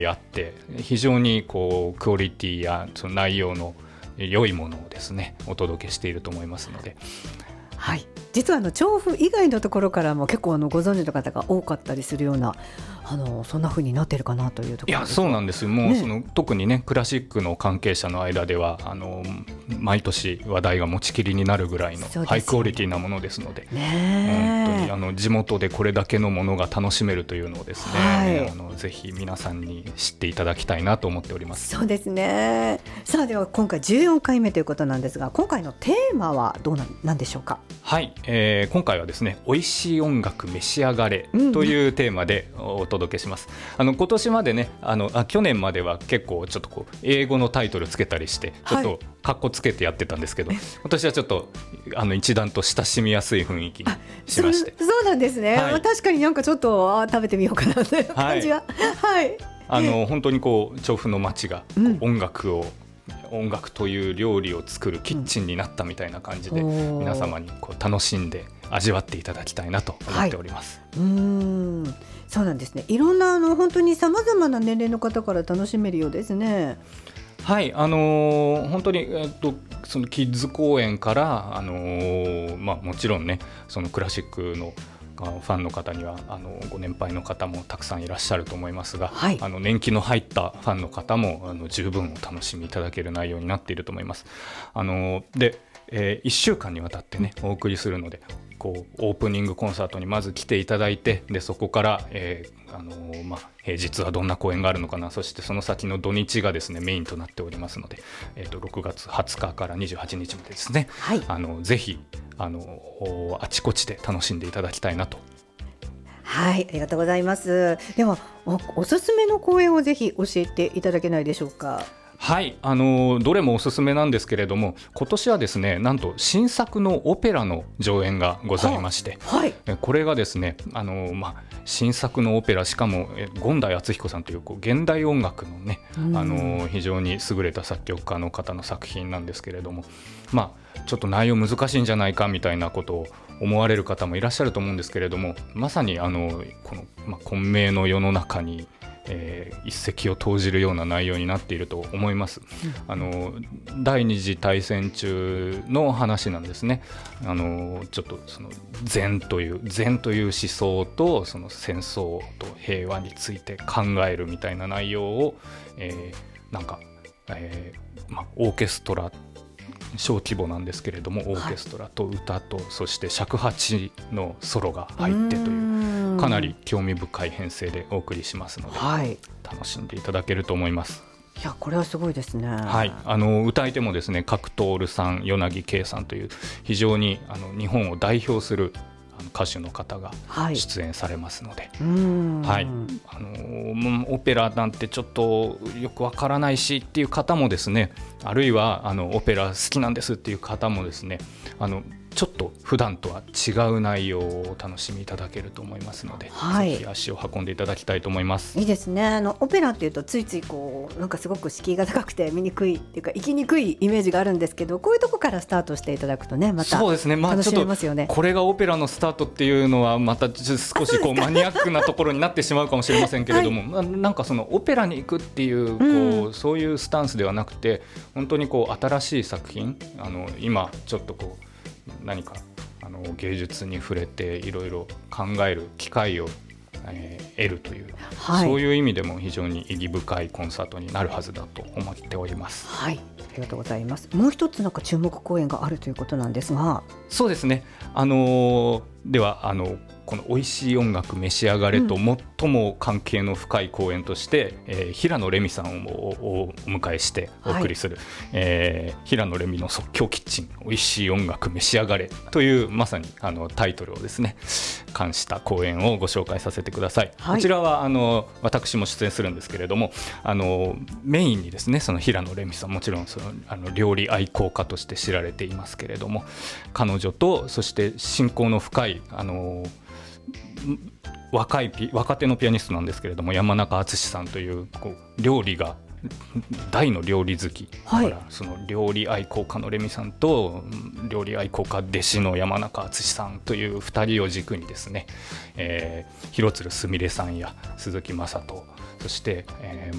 あって非常にこうクオリティやその内容の良いものをですねお届けしていると思いますので、 はい、実は調布以外のところからも結構ご存知の方が多かったりするようなそんな風になっているかなというところです。 いやそうなんですよ。もう特にねクラシックの関係者の間では毎年話題が持ちきりになるぐらいのハイクオリティなものですので、本当に地元でこれだけのものが楽しめるというのをですね、ぜひ皆さんに知っていただきたいなと思っております。 そうですね。さあでは今回14回目ということなんですが、今回のテーマはどうなんでしょうか。 はい、今回はですね美味しい音楽召し上がれというテーマでお届けします。今年までね去年までは結構ちょっとこう英語のタイトルつけたりしてちょっとカッコつけてやってたんですけど、今年はちょっと一段と親しみやすい雰囲気にしまして。 そうなんですね、 はい、 確かになんかちょっと食べてみようかなという感じは、はいはい、 本当にこう調布の街が音楽という料理を作るキッチンになったみたいな感じで、皆様にこう楽しんで味わっていただきたいなと思っております。 そうなんですね。いろんな本当にさまざまな年齢の方から楽しめるようですね。 はい、本当に、そのキッズ公演から、もちろんねそのクラシックのファンの方にはご年配の方もたくさんいらっしゃると思いますが、はい、年季の入ったファンの方も十分お楽しみいただける内容になっていると思います。で、1週間にわたってねお送りするので、こうオープニングコンサートにまず来ていただいて、でそこから、平日はどんな公演があるのかな、そしてその先の土日がですねメインとなっておりますので、6月20日から28日までですね、はい、ぜひあちこちで楽しんでいただきたいなと。 はい、ありがとうございます。では おすすめの公演をぜひ教えていただけないでしょうか。 はい、どれもおすすめなんですけれども、今年はですねなんと新作のオペラの上演がございまして、はい、これがですね新作のオペラ、しかも権代敦彦さんという現代音楽のね、非常に優れた作曲家の方の作品なんですけれども、ちょっと内容難しいんじゃないかみたいなことを思われる方もいらっしゃると思うんですけれども、まさにこの、混迷の世の中に一石を投じるような内容になっていると思います。第二次大戦中の話なんですね。ちょっとその禅という思想とその戦争と平和について考えるみたいな内容を、オーケストラ、小規模なんですけれどもオーケストラと歌と、そして尺八のソロが入ってというかなり興味深い編成でお送りしますので、はい、楽しんでいただけると思います。 いやこれはすごいですね。 はい、歌い手もですね角徹さん、与那木圭さんという非常に日本を代表する歌手の方が出演されますので、はい、オペラなんてちょっとよくわからないしっていう方もですね、あるいはオペラ好きなんですっていう方もですね、ちょっと普段とは違う内容をお楽しみいただけると思いますので、はい、ぜひ足を運んでいただきたいと思います。 いいですね。オペラっていうとついついなんかすごく敷居が高くて見にくいっていうか行きにくいイメージがあるんですけど、こういうとこからスタートしていただくとね、また楽しめますよね。 これがオペラのスタートっていうのはまた少しマニアックなところになってしまうかもしれませんけれども、はい、なんかそのオペラに行くっていうそういうスタンスではなくて、本当に新しい作品、今ちょっと何か芸術に触れていろいろ考える機会を、得るという、はい、そういう意味でも非常に意義深いコンサートになるはずだと思っております。 はい、ありがとうございます。もう一つ注目公演があるということなんですが。 そうですね、ではこの美味しい音楽召し上がれと最も関係の深い公演として、平野レミさんをお迎えしてお送りする、はい、平野レミの即興キッチン美味しい音楽召し上がれというまさにタイトルをですね冠した公演をご紹介させてください。はい、こちらは私も出演するんですけれども、メインにですねその平野レミさん、もちろん料理愛好家として知られていますけれども、彼女とそして親交の深い若手のピアニストなんですけれども、山中敦さんという料理が大の料理好き、はい、だからその料理愛好家のレミさんと料理愛好家弟子の山中敦さんという2人を軸にですね、広鶴すみれさんや鈴木雅人そして、